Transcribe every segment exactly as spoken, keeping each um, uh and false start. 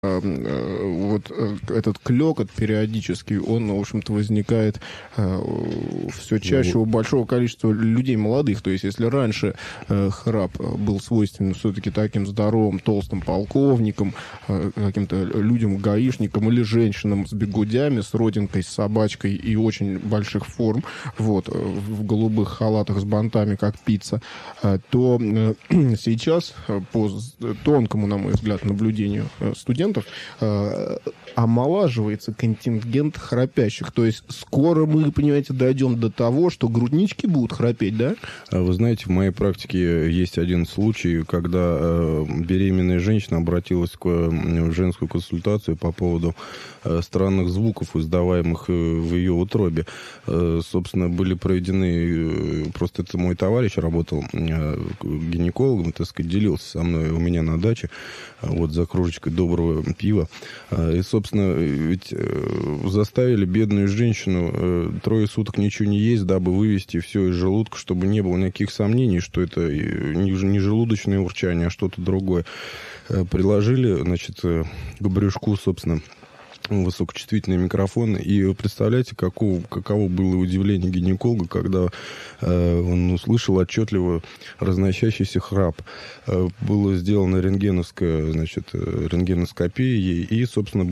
вот этот клёкот периодически, он, в общем-то, возникает все чаще у большого количества людей молодых. То есть, если раньше храп был свойственен все-таки таким здоровым, толстым полковникам, каким-то людям, гаишникам или женщинам с бигудями, с родинкой, с собачкой и очень больших форм, вот, в голубых халатах с бантами, как пицца, то сейчас, по тонкому, на мой взгляд, наблюдению студентов, омолаживается контингент храпящих. То есть скоро мы, понимаете, дойдем до того, что груднички будут храпеть, да? Вы знаете, в моей практике есть один случай, когда беременная женщина обратилась в женскую консультацию по поводу странных звуков, издаваемых в ее утробе. Собственно, были проведены... Просто это мой товарищ работал гинекологом, так сказать, делился со мной у меня на даче, вот, за кружечкой доброго пива. И, собственно, ведь заставили бедную женщину трое суток ничего не есть, дабы вывести все из желудка, чтобы не было никаких сомнений, что это не желудочное урчание, а что-то другое. Приложили, значит, к брюшку, собственно, высокочувствительные микрофоны. И вы представляете, каково, каково было удивление гинеколога, когда э, он услышал отчетливо разносящийся храп. Э, было сделано рентгеновская, значит, рентгеноскопия ей, и, собственно,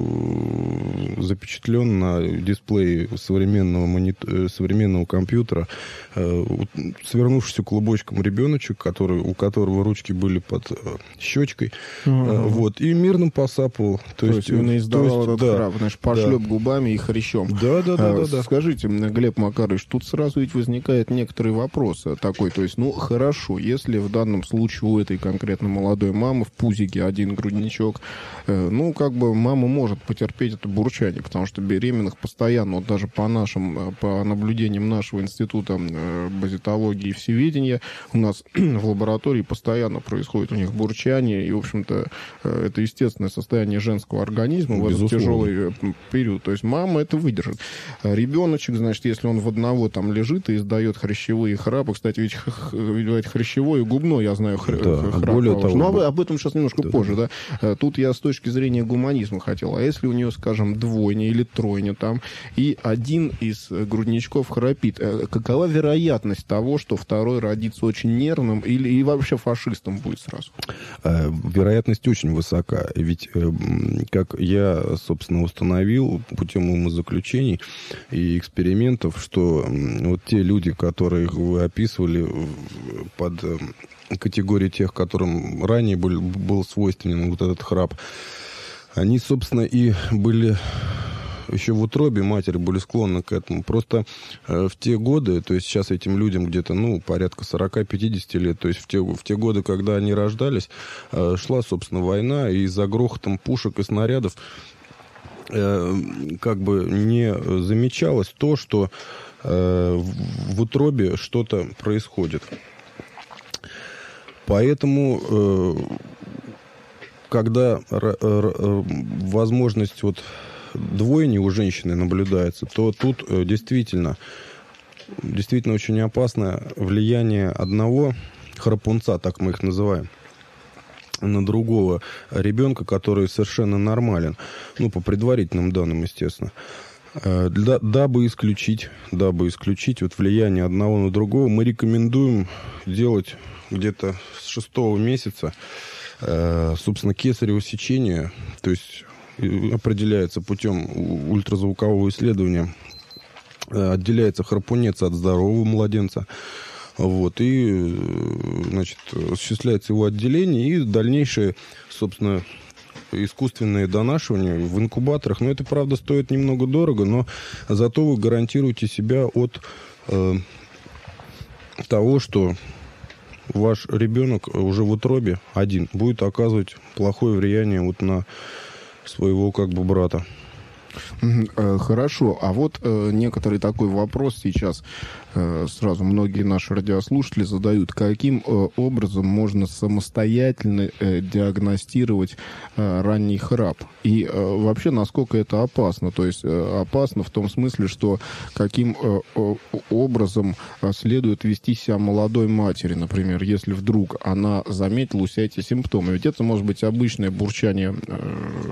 был запечатлен на дисплее современного, монит... современного компьютера э, свернувшийся клубочком ребеночек, который, у которого ручки были под щечкой, uh-huh. э, вот, и мирно посапывал. То, то есть, есть он издавал этот да, храп, значит, пошлеп да. губами и хрящом. Да, да, да, а, да, да. Скажите, Глеб Макарович, тут сразу ведь возникает некоторый вопрос такой, то есть, ну, хорошо, если в данном случае у этой конкретно молодой мамы в пузике один грудничок, э, ну, как бы мама может потерпеть это бурчание, потому что беременных постоянно, вот даже по нашим, по наблюдениям нашего института э, базитологии и всеведения, у нас в лаборатории постоянно происходит у них бурчание, и, в общем-то, э, это естественное состояние женского организма в этот тяжелый период. То есть мама это выдержит. Ребеночек, значит, если он в одного там лежит и издает хрящевые храпы, кстати, ведь, ведь хрящевой и губной, я знаю, хр... да, храп. Более того, но об, об этом сейчас немножко да, позже, да. да. Тут я с точки зрения гуманизма хотел. А если у нее, скажем, двойня или тройня там, и один из грудничков храпит, какова вероятность того, что второй родится очень нервным или и вообще фашистом будет сразу? Вероятность очень высока. Ведь, как я, собственно, установил путем умозаключений и экспериментов, что вот те люди, которых вы описывали под категорией тех, которым ранее был, был свойственен вот этот храп, они, собственно, и были... еще в утробе матери были склонны к этому. Просто э, в те годы, то есть сейчас этим людям где-то, ну, порядка сорок-пятьдесят лет, то есть в те, в те годы, когда они рождались, э, шла, собственно, война, и за грохотом пушек и снарядов э, как бы не замечалось то, что э, в утробе что-то происходит. Поэтому... Э, когда р- р- возможность вот двойни у женщины наблюдается, то тут э, действительно, действительно очень опасное влияние одного храпунца, так мы их называем, на другого ребенка, который совершенно нормален. Ну, по предварительным данным, естественно. Э, для, дабы исключить, дабы исключить вот влияние одного на другого, мы рекомендуем делать где-то с шестого месяца, э, собственно, кесарево сечение, то есть определяется путем ультразвукового исследования, отделяется храпунец от здорового младенца, вот, и, значит, осуществляется его отделение и дальнейшее, собственно, искусственное донашивание в инкубаторах. Но это, правда, стоит немного дорого, но зато вы гарантируете себя от э, того, что ваш ребенок уже в утробе один будет оказывать плохое влияние вот на своего как бы брата. Хорошо, а вот э, некоторый такой вопрос сейчас э, сразу многие наши радиослушатели задают. Каким э, образом можно самостоятельно э, диагностировать э, ранний храп? И э, вообще, насколько это опасно? То есть э, опасно в том смысле, что каким э, э, образом следует вести себя молодой матери, например, если вдруг она заметила у себя эти симптомы. Ведь это может быть обычное бурчание э,